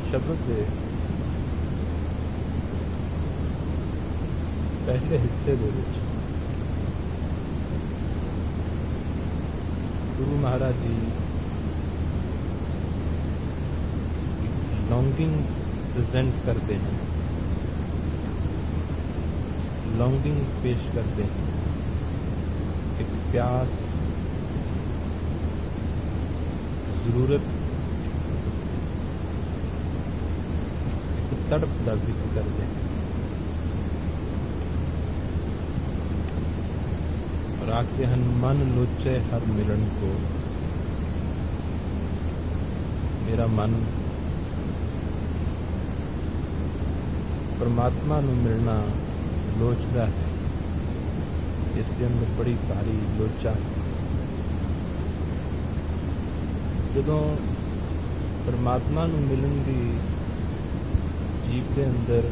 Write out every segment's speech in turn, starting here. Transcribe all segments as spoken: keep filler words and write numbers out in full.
शब्द के पहले हिस्से दे विच गुरु महाराज जी लॉन्गिंग प्रेजेंट करते हैं, लॉन्गिंग पेश करते हैं, एक प्यास, जरूरत, एक तड़प का जिक्र करते हैं और आखते हैं मन लोचे हर मिलन को। मेरा मन परमात्मा नूं मिलना लोचदा है, इसके अंदर बड़ी भारी लोचा है। जदों परमात्मा नूं मिलन दी जीव के अंदर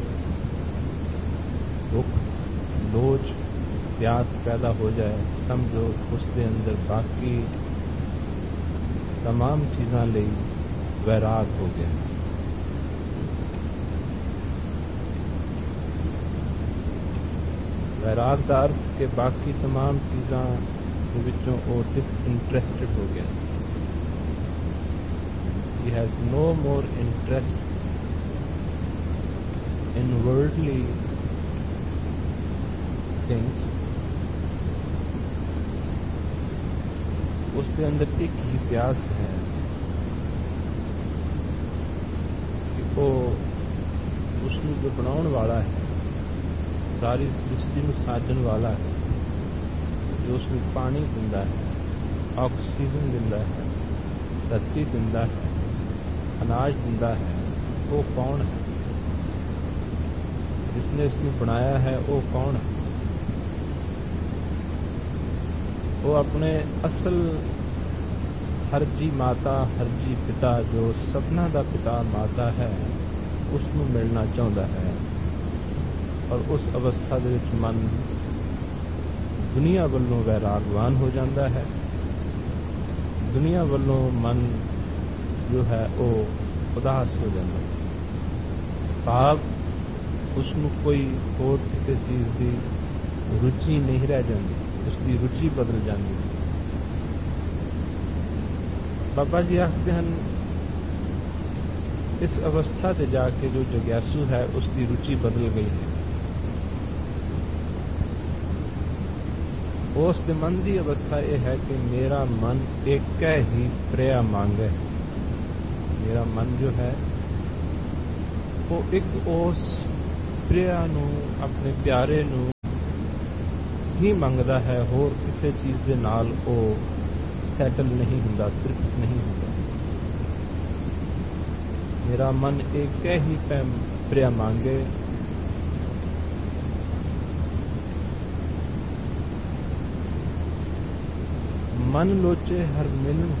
भुख, लोच, प्यास पैदा हो जाए, समझो उसके अंदर बाकी तमाम चीज़ां लई वैराग हो गया। वैराग का अर्थ के बाकी तमाम चीज़ां दे विचों वो डिसइंटरेस्टेड हो गया। He has no more interest in worldly things. उसके अंदर एक ही प्यास है कि वो उसनूं जो बनाउण वाला है, सारी सृष्टि नूं साजण वाला है, जो उसनूं पानी दिंदा है, ऑक्सीजन दिंदा है, धरती दिंदा है, अनाज दिंदा है, वो कौन है? जिसने इसनूं बनाया है वो कौन है? वो अपने असल हरजी माता, हरजी पिता, जो सपना दा पिता माता है, उसनूं मिलना चाहता है। और उस अवस्था दे विच मन दुनिया वल्लों वैरागवान हो जाता है। दुनिया वल्लों मन जो है वो उदास हो जाता है। भाव उसनूं कोई होर किसी चीज़ की रुचि नहीं रह जाती, उसकी रुचि बदल जाती। बाबा जी आखते हैं इस अवस्था से जाके जो जिज्ञासु है उसकी रुचि बदल गई है। उस मन की अवस्था यह है कि मेरा मन एक ही प्रिया मांगे। मेरा मन जो है वो एक उस प्रिया नू, अपने प्यारे नू ही मंगदा है, होर किसी चीज के नाल वो सैटल नहीं हुंदा, तृप्त नहीं हुंदा। मेरा मन एक ही प्रिया मांगे। मन लोचे हर मिलन।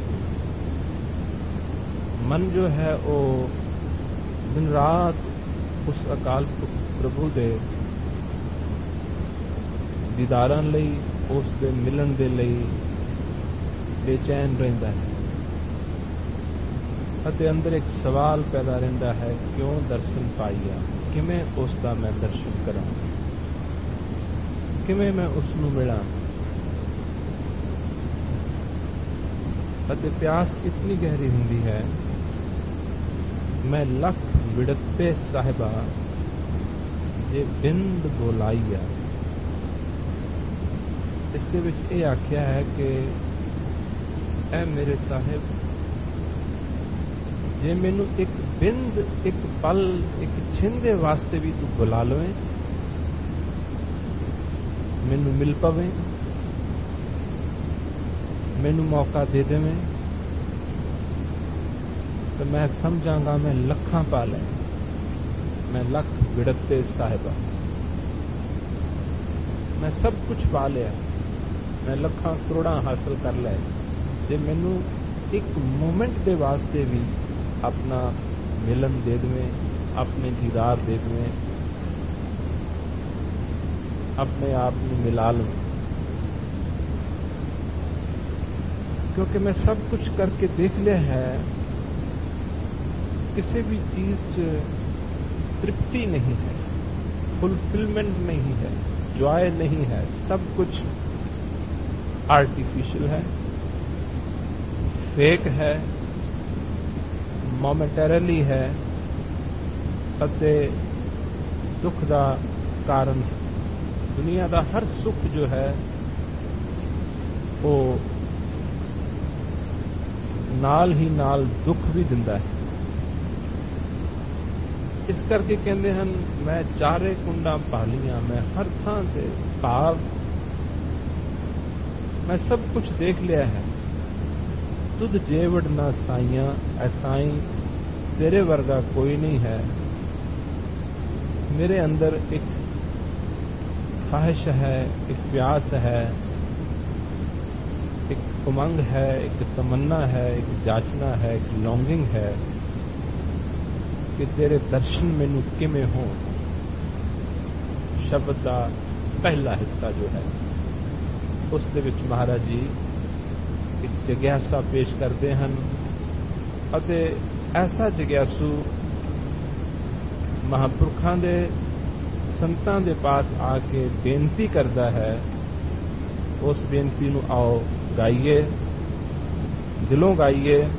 मन जो है वो दिन रात उस अकाल प्रभु दे दीदारां लई, उस दे मिलन दे लई बेचैन रहिंदा है। अते अंदर एक सवाल पैदा रहिंदा है, क्यों दर्शन पाईया, किवें उसका मैं दर्शन करां, किवें मैं उसनूं मिलां। अते प्यास इतनी गहरी हुंदी है, मैं लख विड़ते साहिबा जे बिंद बोलाईया। इसके विच ये आख्या है कि ऐ मेरे साहिब, जे मैनू एक बिंद, एक पल, एक छिंदे वास्ते भी तू बुला लवें, मैनू मिल पवे, मैनू मौका दे देवें, तो मैं समझांगा मैं लखां पा लै, मैं लख विड़ते साहिबा, मैं सब कुछ पा लिया, मैं लखां करोड़ां हासिल कर लै। जे मैनू एक मोमेंट के वास्ते भी अपना मिलन दे देवें, अपने दीदार दे देवें, अपने आप में मिला लवें, क्योंकि मैं सब कुछ करके देख लिया है कि किसी भी चीज च तृप्ति नहीं है, फुलफिलमेंट नहीं है, जॉय नहीं है, सब कुछ आर्टिफिशियल है, फेक है, मोमेंटरली है ਅਤੇ दुख ਦਾ ਕਾਰਨ ਹੈ। ਦੁਨੀਆ ਦਾ ਹਰ ਸੁੱਖ ਜੋ ਹੈ ਉਹ ਨਾਲ ਹੀ ਨਾਲ ਦੁੱਖ ਵੀ ਦਿੰਦਾ ਹੈ। ਇਸ ਕਰਕੇ ਕਹਿੰਦੇ ਹਨ ਮੈਂ ਚਾਰੇ ਕੁੰਡਾਂ ਭਾਲੀਆਂ, ਮੈਂ ਹਰ ਥਾਂ ਤੇ ਭਾਵ ਮੈਂ ਸਭ ਕੁਝ ਦੇਖ ਲਿਆ ਹੈ। ਤੁਧ ਜੇਵੜ ਨਾ ਸਾਈਆਂ, ਐਸਾਈ तेरे वर्गा कोई नहीं है। मेरे अंदर एक ख्वाहिश है, एक प्यास है, एक उमंग है, एक तमन्ना है, एक जाचना है, एक लॉन्गिंग है कि तेरे दर्शन मैनू किवें हो। शब्द का पहला हिस्सा जो है उस दे विच महाराज जी एक जिग्यासा पेश करते हैं ਅਤੇ ऐसा जिग्यासू महापुरखों के संतां दे पास आके बेनती करता है। उस बेनती नूं आओ गाइए, दिलों गाइए